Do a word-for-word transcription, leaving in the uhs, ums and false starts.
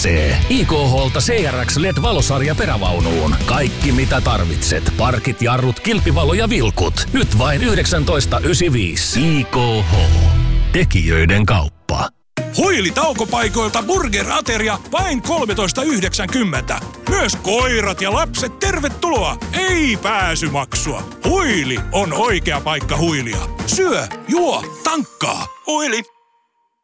aukaisee. I K H:lta C R X L E D-valosarja perävaunuun. Kaikki mitä tarvitset. Parkit, jarrut, kilpivalo ja vilkut. Nyt vain yhdeksäntoista yhdeksänkymmentäviisi. I K H. Tekijöiden kauppa. Huili taukopaikoilta burger-ateria vain kolmetoista yhdeksänkymmentä. Myös koirat ja lapset tervetuloa. Ei pääsymaksua. Huili on oikea paikka huilia. Syö, juo, tankkaa. Huili.